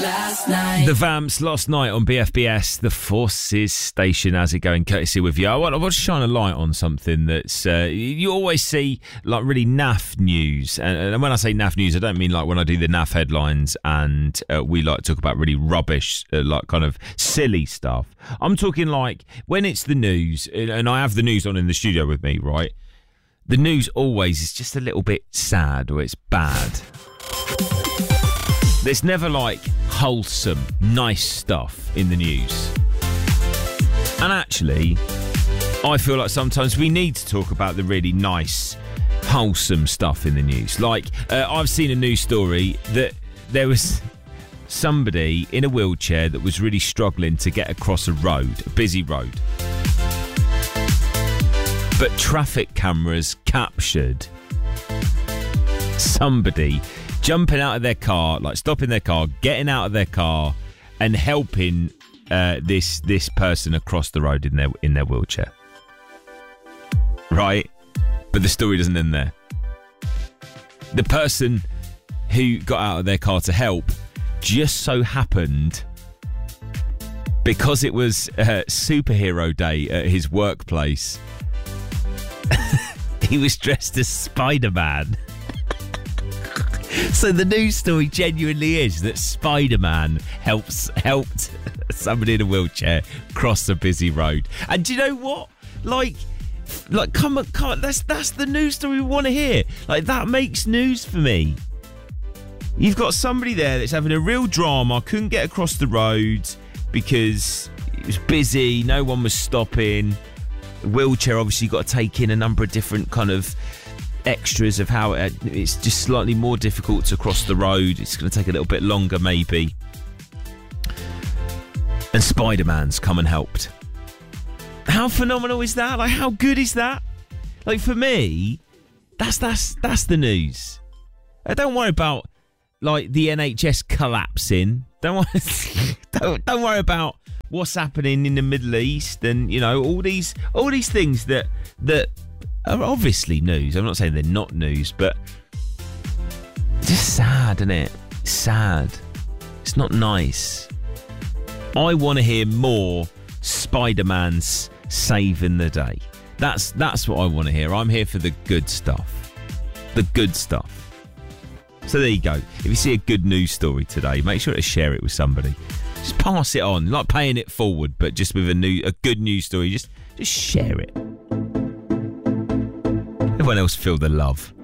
Last night. The Vamps last night on BFBS, the Forces station. How's it going? Courtesy with you. I want to shine a light on something that's you always see like really naff news, and when I say naff news, I don't mean like when I do the naff headlines and we like to talk about really rubbish, like kind of silly stuff. I'm talking like when it's the news, and I have the news on in the studio with me, right? The news always is just a little bit sad or it's bad. There's never like wholesome, nice stuff in the news. And actually, I feel like sometimes we need to talk about the really nice, wholesome stuff in the news. Like, I've seen a news story that there was somebody in a wheelchair that was really struggling to get across a road, a busy road. But traffic cameras captured somebody jumping out of their car, like stopping their car, getting out of their car, and helping this person across the road in their wheelchair. Right, but the story doesn't end there. The person who got out of their car to help just so happened, because it was superhero day at his workplace, he was dressed as Spider-Man. So the news story genuinely is that Spider-Man helped somebody in a wheelchair cross a busy road. And do you know what? Like, come on, that's the news story we want to hear. Like, that makes news for me. You've got somebody there that's having a real drama, couldn't get across the road because it was busy, no one was stopping. The wheelchair obviously got to take in a number of different kind of extras of how it's just slightly more difficult to cross the road. It's going to take a little bit longer maybe. And Spider-Man's come and helped. How phenomenal is that? Like, how good is that? Like, for me, that's the news. Don't worry about like the NHS collapsing. Don't worry about what's happening in the Middle East and, you know, all these things that are obviously news. I'm not saying they're not news, but it's just sad, isn't it? It's sad. It's not nice. I want to hear more Spider-Man's saving the day. That's what I want to hear. I'm here for the good stuff. The good stuff. So there you go. If you see a good news story today, make sure to share it with somebody. Just pass it on, like paying it forward, but just with a good news story. Just share it. Everyone else feel the love.